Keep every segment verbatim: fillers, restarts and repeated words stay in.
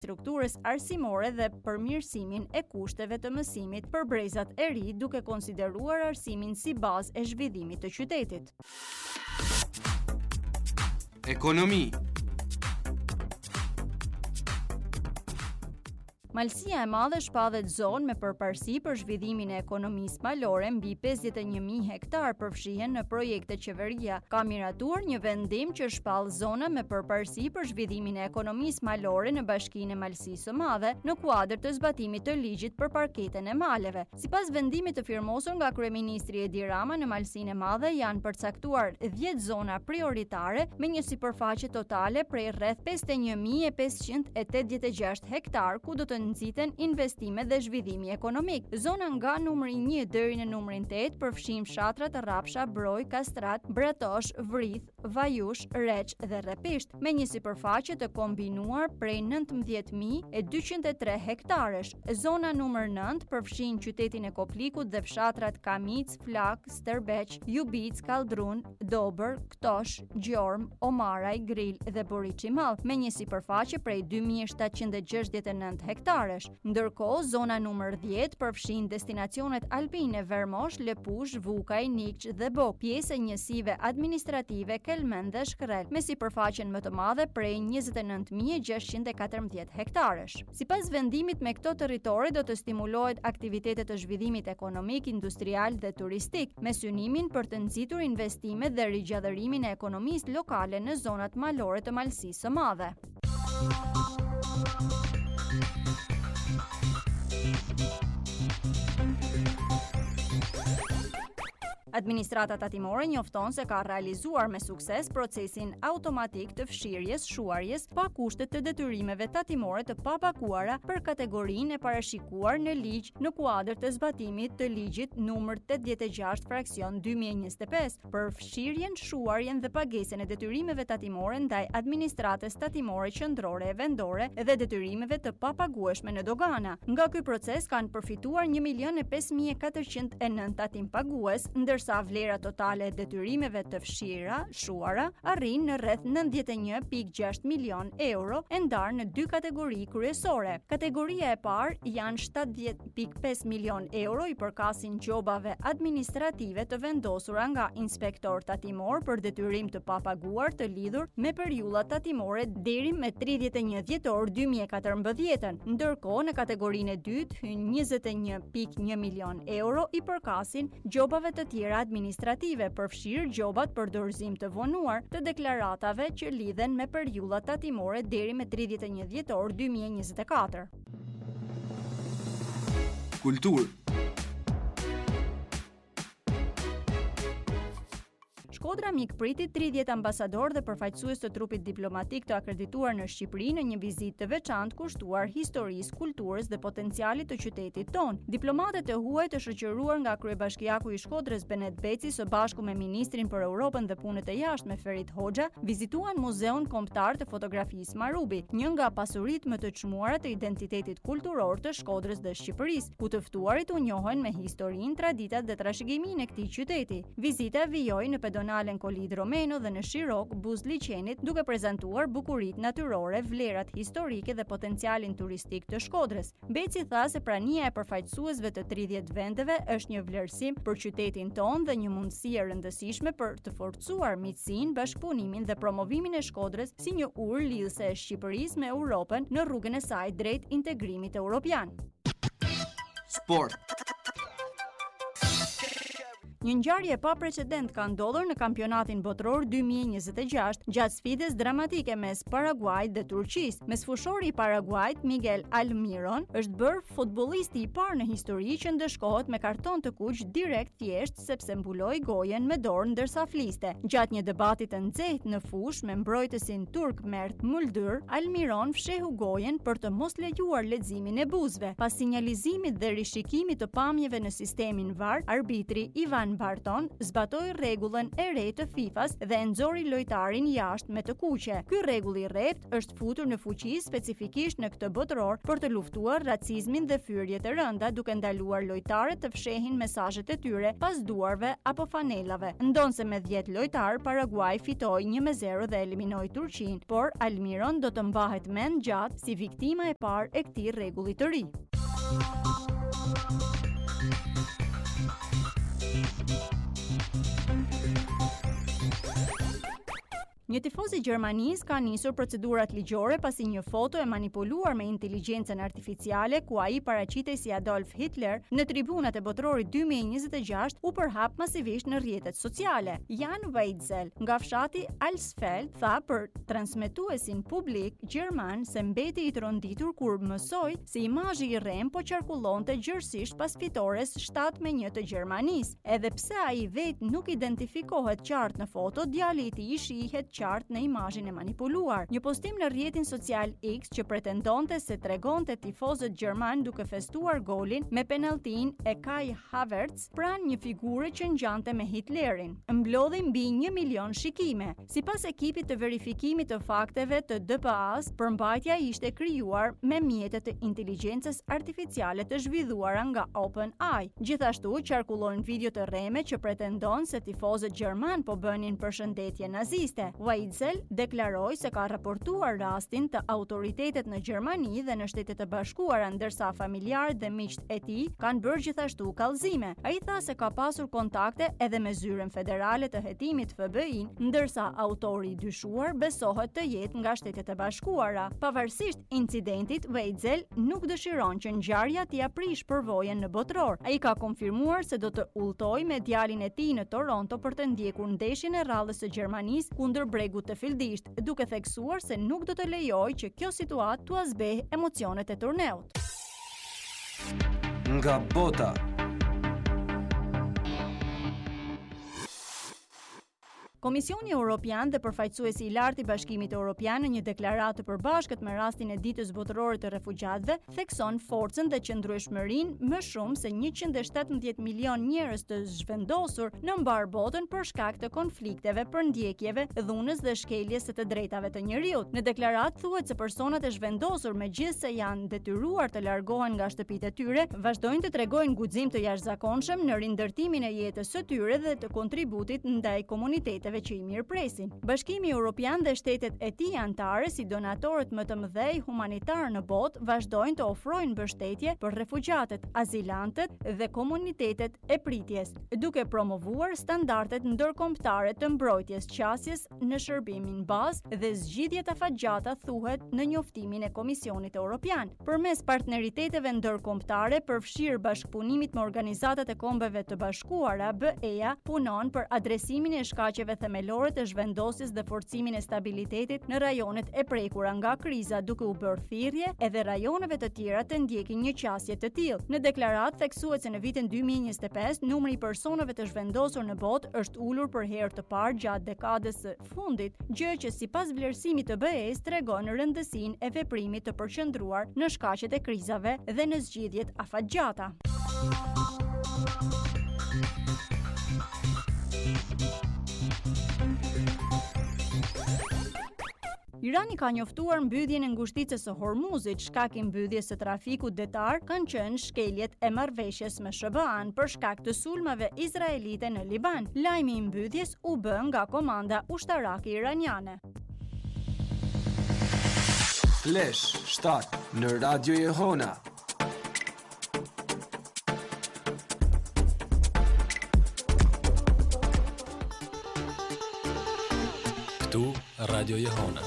infrastrukturës arsimore dhe përmirësimin e kushteve të mësimit për brezat e ri, duke konsideruar arsimin si bazë e zhvillimit të qytetit. Ekonomi. Malësia e madhe shpallet zonë me përparësi për zhvillimin e ekonomisë malore, mbi pesëdhjetë e një mijë hektar përfshihen në projekte qeveria. Ka miratuar një vendim që shpall zona me përparësi për zhvillimin e ekonomisë malore në Bashkinë e Malësisë së Madhe në kuadër të zbatimit të ligjit për parketen e maleve. Sipas vendimit të firmosur nga kryeministri Edi Rama, në Malësinë e Madhe janë përcaktuar dhjetë zona prioritare me një sipërfaqe totale prej rreth pesëdhjetë e një mijë e pesëqind e tetëdhjetë e gjashtë hektar, ku do të nxiten investime dhe zhvillimi ekonomik. Zona nga numri një deri në numrin tetë përfshin fshatrat Rrapsha, Broj, Kastrat, Bratosh, Vrith, Vajush, Reç dhe Rrepisht, me një sipërfaqe të kombinuar prej nëntëmbëdhjetë mijë e dyqind e tre hektarësh. Zona numër nëntë përfshin qytetin e Koplikut dhe fshatrat Kamic, Flak, Stërbeq, Jubic, Kaldrun, Dobër, Ktosh, Gjorm, Omaraj, Gril dhe Boriçi Mall, me një sipërfaqe prej dy mijë shtatëqind e gjashtëdhjetë e nëntë hektarësh. Ndërkohë, zona numër dhjetë përfshin destinacionet alpine Vermosh, Lepush, Vukaj, Nikç dhe Bok, pjesë e njësive administrative Kelmen dhe Shkrel, me sipërfaqen më të madhe prej njëzet e nëntë mijë e gjashtëqind e katërmbëdhjetë hektarësh. Sipas vendimit, me këto territori do të stimulohet aktivitetet të zhvillimit ekonomik, industrial dhe turistik, me synimin për të nxitur investimet dhe rigjallërimin e ekonomisë lokale në zonat malore të Malësisë së Madhe. Administrata tatimore njofton se ka realizuar me sukses procesin automatik të fshirjes, shuarjes pa kushte të detyrimeve tatimore të papaguara për kategorinë e parashikuar në ligj në kuadër të zbatimit të ligjit numër tetëdhjetë e gjashtë fraksion dy mijë e njëzet e pesë për fshirjen, shuarjen dhe pagesën e detyrimeve tatimore ndaj administratës tatimore qendrore e vendore dhe detyrimeve të papagueshme në dogana. Nga ky proces kanë përfituar një milion e pesë mijë e katërqind e nëntë tatim pagues, ndërsa vlera totale e detyrimeve të fshira, shuara, arrin në rreth nëntëdhjetë e një pikë gjashtë milion euro, e ndarë në dy kategori kryesore. Kategoria e parë janë shtatëdhjetë pikë pesë milion euro, i përkasin gjobave administrative të vendosura nga inspektor tatimor për detyrim të papaguar të lidhur me periudha tatimore deri me tridhjetë e një dhjetor dy mijë e katërmbëdhjetë. Ndërkohë, në kategorinë e dytë hyn njëzet e një pikë një milion euro, i përkasin gjobave të tjera administrative, përfshirë gjobat për dorëzim të vonuar të deklaratave që lidhen me periudha tatimore deri me tridhjetë e një dhjetor dy mijë e njëzet e katër. Kulturë. Shkodra mikpriti tridhjetë ambasador dhe përfaqësues të trupit diplomatik të akredituar në Shqipëri në një vizitë të veçantë kushtuar historisë, kulturës dhe potencialit të qytetit tonë. Diplomatët e huaj të shoqëruar nga kryebashkiaku i Shkodrës Benet Beci së bashku me ministrin për Europën dhe punët e jashtme Ferit Hoxha vizituan Muzeun Kombëtar të Fotografisë Marubi, një nga pasuritë më të çmuara të identitetit kulturor të Shkodrës dhe Shqipërisë, ku të ftuarit u njohen me historinë, traditat dhe trashëgiminë e këtij qyteti. Vizita vijoi në pedonalen Kolid Romeno dhe në Shirok, Buz Liçenit, duke prezantuar bukuritë natyrore, vlerat historike dhe potencialin turistik të Shkodrës. Beci tha se prania e përfaqësuesve të tridhjetë vendeve është një vlerësim për qytetin tonë dhe një mundësi e rëndësishme për të forcuar miqësinë, bashkëpunimin dhe promovimin e Shkodrës si një urë lidhëse e Shqipërisë me Europën në rrugën e saj drejt integrimit evropian. Sport. Një ngjarje pa precedent ka ndodhur në kampionatin botror dy mijë e njëzet e gjashtë gjatë sfidës dramatike mes Paraguajt dhe Turqisë. Mesfushori i Paraguajt, Miguel Almiron, është bërë futbollisti i parë në histori që ndëshkohet me karton të kuq direkt thjesht sepse mbuloi gojen me dorë ndërsa fliste. Gjatë një debati të nxehtë në fushë me mbrojtësin turk Mert Muldur, Almiron fshehu gojen për të mos lejuar leximin e buzëve. Pas sinjalizimit dhe rishikimit të pamjeve në sistemin V A R, arbitri Ivan Ian Barton zbatoi rregullën e re të FIFA-s dhe nxori lojtarin jashtë me të kuqe. Ky rregull i rrept është futur në fuqi specifikisht në këtë botëror për të luftuar racizmin dhe fyrjet e rënda, duke ndaluar lojtarët të fshehin mesazhet e tyre pas duarve apo fanelave. Ndonse me dhjetë lojtar, Paraguay fitoi një me zero dhe eliminoi Turqinë, por Almiron do të mbahet mend gjatë si viktima e parë e këtij rregulli të ri. Një tifoz i Gjermanisë ka nisur procedurat ligjore pasi një foto e manipuluar me inteligjencën artificiale ku ai paraqitej si Adolf Hitler në tribunat e botërorit dy mijë e njëzet e gjashtë u përhap masivisht në rrjetet sociale. Jan Weitzel nga fshati Alsfeld tha për transmetuesin publik gjerman se mbeti i tronditur kur mësoi se imazhi i rrem po qarkullonte gjërësisht pas fitores shtat me një të Gjermanisë. Edhe pse ai vetë nuk identifikohet qartë në foto, djali i tij shihet qartë në imazhin e manipuluar. Një postim në rrjetin social X që pretendonte se tregonte tifozët gjerman duke festuar golin me penaltin e Kai Havertz pranë një figure që ngjante me Hitlerin, mblodhi mbi një milion shikime. Sipas ekipit të verifikimit të fakteve të D P A-s, përmbajtja ishte krijuar me mjete të inteligjencës artificiale të zhvilluara nga OpenAI. Gjithashtu qarkullojnë video të rreme që pretendon se tifozët gjerman po bënin përshëndetje naziste. Weitzel deklaroi se ka raportuar rastin të autoritetet në Gjermani dhe në Shtetet e Bashkuara, ndërsa familjarët dhe miqt e tij kanë bërë gjithashtu kallëzime. Ai tha se ka pasur kontakte edhe me zyrën federale të hetimit F B I-n, ndërsa autori i dyshuar besohet të jetë nga Shtetet e Bashkuara. Pavarësisht incidentit, Weitzel nuk dëshiron që ngjarja t'i aprish përvojën në botëror. Ai ka konfirmuar se do të udhtojë me djalin e tij në Toronto për të ndjekur ndeshjen e rallës së Gjermanisë kundër bregut të fildisht, duke theksuar se nuk do të lejoj që kjo situatë t'u azbeh emocionet e turneut. Nga bota. Komisioni Evropian dhe përfaqësuesi i lartë i Bashkimit Evropian në një deklaratë të përbashkët me rastin e ditës botërore të refugjatëve thekson forcën dhe qëndrueshmërinë më shumë se njëqind e shtatëmbëdhjetë milion njerëz të zhvendosur në mbar botën për shkak të konflikteve, përndjekjeve, dhunës dhe shkeljes së të drejtave të njerëzit. Në deklaratë thuhet se personat e zhvendosur, megjithse janë detyruar të largohen nga shtëpitë e tyre, vazhdojnë të tregojnë guxim të jashtëzakonshëm në rindërtimin e jetës së tyre dhe të kontributit ndaj komuniteteve që i mirëpresin. Bashkimi Evropian dhe shtetet e tij anëtare, si donatorët më të mëdhej humanitar në botë, vazhdojnë të ofrojnë mbështetje për refugjatët, azilantët dhe komunitetet e pritjes, duke promovuar standardet ndërkombëtare të mbrojtjes qasjes në shërbimin bazë dhe zgjidhjet afatgjata, thuhet në njoftimin e Komisionit Evropian. Përmes partneriteteve ndërkombëtare përfshirë bashkëpunimit me organizatat e kombeve të bashkuara, B E-ja punon për adresimin e shkaqeve themelore të zhvendosjes dhe forcimin e stabilitetit në rajonet e prekura nga kriza, duke u bërë thirrje edhe rajoneve të tjera të ndjekin një qasje të tillë. Në deklaratë theksuhet se në vitin dy mijë e njëzet e pesë numri i personave të zhvendosur në botë është ulur për herë të parë gjatë dekadës së fundit, gjë që sipas vlerësimit të B E-s tregon rëndësinë e veprimit të përqendruar në shkaqet e krizave dhe në zgjidhjet afatgjata. Irani ka njoftuar mbylljen e ngushticës së Hormuzit. Shkak i mbylljes së trafikut detar kanë qenë shkeljet e marrëveshjes me S B A-n për shkak të sulmeve izraelite në Liban. Lajmi i mbylljes u bë nga komanda ushtarake iraniane. Flash shtat në Radio Jehona. Këtu Radio Jehona.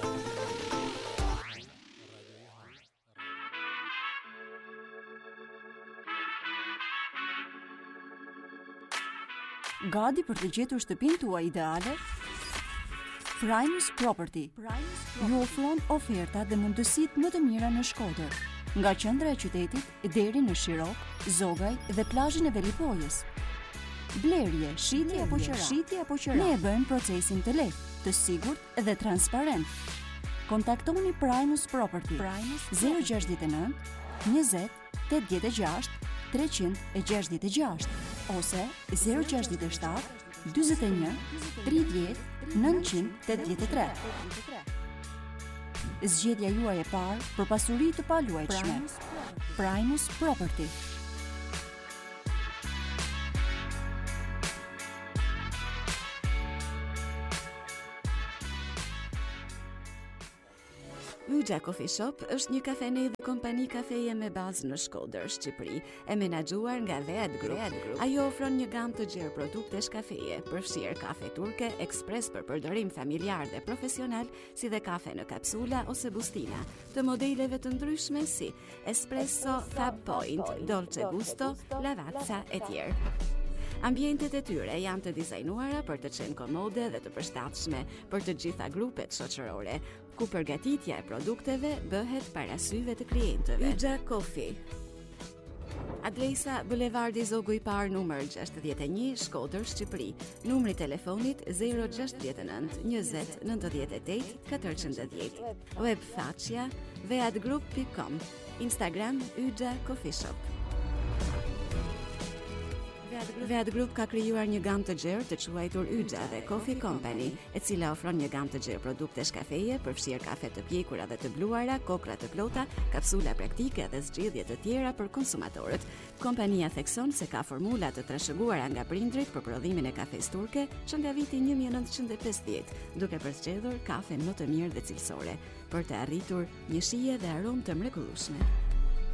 Gati për të gjetur shtëpinë tuaj ideale? Primus Property ju ofron oferta dhe mundësitë më të mira në Shkodër, nga qendra e qytetit deri në Shirok, Zogaj dhe plazhin e Velipojës. Blerje, shitje apo qira, shitje apo qira. Ne e bëjmë procesin të lehtë, të sigurt dhe transparent. Kontaktoni Primus Property zero gjashtëdhjetë e nëntë njëzet tetëdhjetë e gjashtë treqind e gjashtëdhjetë e gjashtë. ose zero gjasht e shtat dyzet e një tridhjetë nëntëqind e tetëdhjetë e tre. Zgjedhja juaj e parë për pasuri të paluajtshme. Primus Property. Yxha Coffee Shop është një kafene dhe kompani kafeje me bazë në Shkodër, Shqipëri, e menaxhuar nga Vead Group. Ajo ofron një gamë të gjerë produktesh kafeje, përfshirë kafe turke, ekspres për përdorim familjar dhe profesional, si dhe kafe në kapsula ose bustina, të modeleve të ndryshme si espresso, Fab Point, Dolce Gusto, Lavazza e tjerë. Ambientet e tyre janë të dizajnuara për të qenë komode dhe të përshtatshme për të gjitha grupet shoqërore, ku përgatitja e produkteve bëhet para syve të klientëve. Yxha Coffee. Adresa Bulevardi Zogu i Parë numër gjashtëdhjetë e një, Shkodër, Shqipëri. Numri i telefonit zero gjasht nëntë njëzet nëntëdhjetë e tetë katërqind e dhjetë. Web faqja veadgroup pikë com. Instagram Yxha Coffee Shop. Vead Group ka krijuar një gamë të gjerë të quajtur Yxha dhe Coffee Company, e cila ofron një gamë të gjerë produktesh kafeje, përfshirë kafe të pjekura dhe të bluara, kokra të plota, kapsula praktike dhe zgjedhje të tjera për konsumatorët. Kompania thekson se ka formula të trashëguara nga prindrit për prodhimin e kafes turke që nga viti një mijë e nëntëqind e pesëdhjetë, duke përzgjedhur kafen më të mirë dhe cilësore, për të arritur një shije dhe aromë të mrekullueshme.